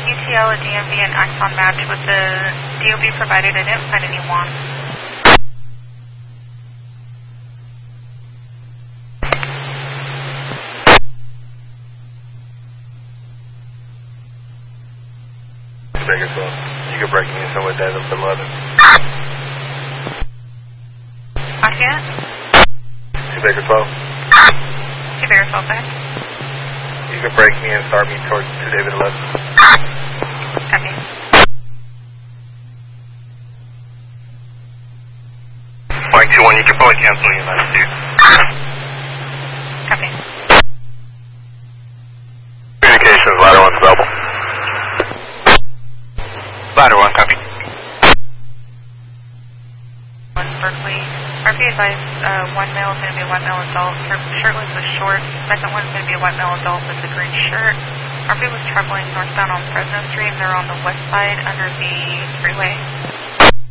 ETL, a DMV, and Axon match with the DOB provided. I didn't find anyone. Baker 12. You can break me in somewhere that up to 11. I can't. Baker 12. Baker 12, back. You can break me and start me towards 2 David 11. Copy. Mike 2-1, you can probably cancel me in latitude. Copy. Communications, ladder 1's available. Ladder 1, copy. Berkeley. RP advised one male is going to be a white male adult, shirtless with shorts. Second one is going to be a white male adult with a green shirt. RP was traveling northbound on Fresno Street. They're on the west side under the freeway.